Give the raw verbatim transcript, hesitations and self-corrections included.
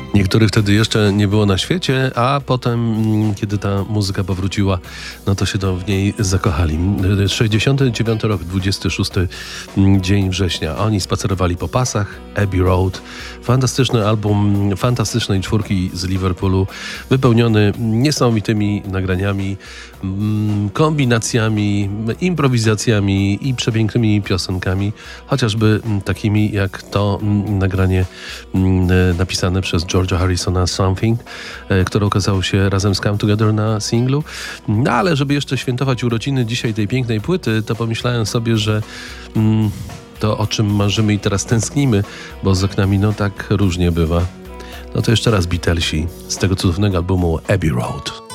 Niektórych wtedy jeszcze nie było na świecie, a potem, kiedy ta muzyka powróciła, no to się to w niej zakochali. sześćdziesiąty dziewiąty rok, dwudziesty szósty dzień września. Oni spacerowali po pasach, Abbey Road. Fantastyczny album fantastycznej czwórki z Liverpoolu, wypełniony niesamowitymi nagraniami, kombinacjami, improwizacjami i przepięknymi piosenkami, chociażby takimi jak to nagranie napisane przez George'a Harrisona Something, które okazało się razem z Come Together na singlu. No ale żeby jeszcze świętować urodziny dzisiaj tej pięknej płyty, to pomyślałem sobie, że mm, to, o czym marzymy i teraz tęsknimy, bo z oknami no tak różnie bywa. No to jeszcze raz Beatlesi z tego cudownego albumu Abbey Road.